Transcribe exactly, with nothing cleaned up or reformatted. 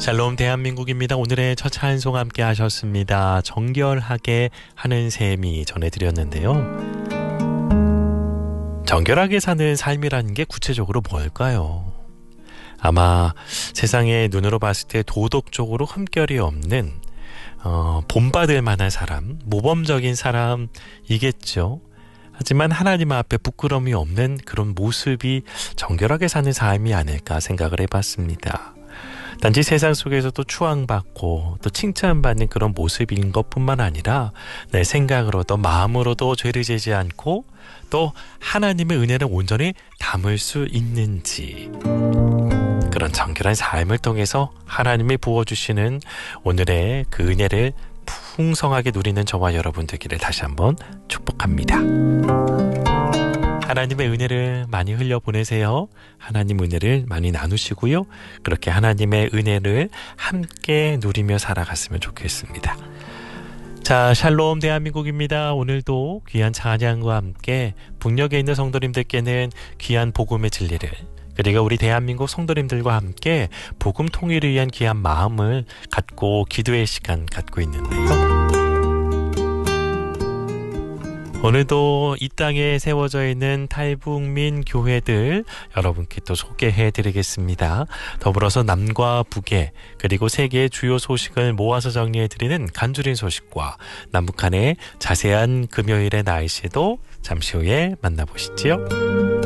샬롬 대한민국입니다. 오늘의 첫 찬송 함께 하셨습니다. 정결하게 하는 셈이 전해드렸는데요. 정결하게 사는 삶이라는 게 구체적으로 뭘까요? 아마 세상의 눈으로 봤을 때 도덕적으로 흠결이 없는 어, 본받을 만한 사람, 모범적인 사람이겠죠. 하지만 하나님 앞에 부끄러움이 없는 그런 모습이 정결하게 사는 삶이 아닐까 생각을 해봤습니다. 단지 세상 속에서도 추앙받고 또 칭찬받는 그런 모습인 것뿐만 아니라 내 생각으로도 마음으로도 죄를 지지 않고 또 하나님의 은혜를 온전히 담을 수 있는지, 그런 정결한 삶을 통해서 하나님이 부어주시는 오늘의 그 은혜를 풍성하게 누리는 저와 여러분 되기를 다시 한번 축복합니다. 하나님의 은혜를 많이 흘려보내세요. 하나님 은혜를 많이 나누시고요. 그렇게 하나님의 은혜를 함께 누리며 살아갔으면 좋겠습니다. 자, 샬롬 대한민국입니다. 오늘도 귀한 찬양과 함께 북녘에 있는 성도님들께는 귀한 복음의 진리를, 그리고 우리 대한민국 성도님들과 함께 복음 통일을 위한 귀한 마음을 갖고 기도의 시간 갖고 있는데요. 오늘도 이 땅에 세워져 있는 탈북민 교회들 여러분께 또 소개해드리겠습니다. 더불어서 남과 북의 그리고 세계의 주요 소식을 모아서 정리해드리는 간주린 소식과 남북한의 자세한 금요일의 날씨도 잠시 후에 만나보시죠.